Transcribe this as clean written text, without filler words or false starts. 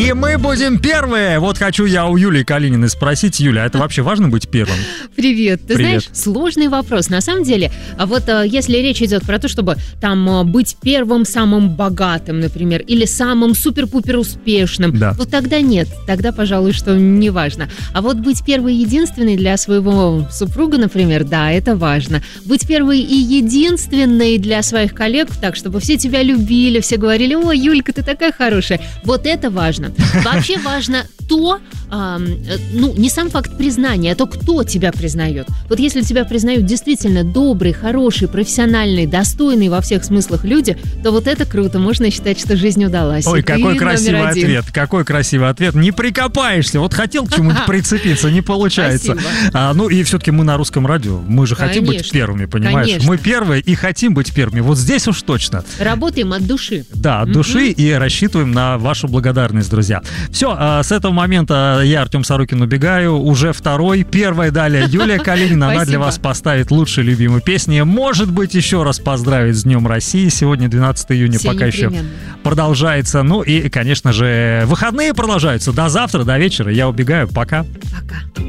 И мы будем первые. Вот хочу я у Юлии Калининой спросить. Юля, а это вообще важно быть первым? Привет. Ты знаешь, сложный вопрос. На самом деле, вот если речь идет про то, чтобы там быть первым самым богатым, например, или самым супер-пупер успешным, вот тогда нет. Тогда, пожалуй, что не важно. А вот быть первой и единственной для своего супруга, например, да, это важно. Быть первой и единственной для своих коллег, так, чтобы все тебя любили, все говорили: ой, Юлька, ты такая хорошая. Вот это важно. Вообще важно то, не сам факт признания, а то, кто тебя признает. Вот если тебя признают действительно добрый, хороший, профессиональный, достойный во всех смыслах люди, то вот это круто, можно считать, что жизнь удалась. Ой, какой красивый ответ, какой красивый ответ. Не прикопаешься, вот хотел к чему-нибудь прицепиться, не получается. Ну и все-таки мы на русском радио, мы же хотим быть первыми, понимаешь? Конечно. Мы первые и хотим быть первыми, вот здесь уж точно. Работаем от души. Да, от души и рассчитываем на вашу благодарность, друзья. Все, с этого момента я, Артем Сорокин, убегаю. Уже второй. Первая далее Юлия Калинина. Она для вас поставит лучшие любимые песни. Может быть, еще раз поздравить с Днем России. Сегодня 12 июня, все пока непременно. еще продолжается. Ну и, конечно же, выходные продолжаются. До завтра, до вечера. Я убегаю. Пока. Пока.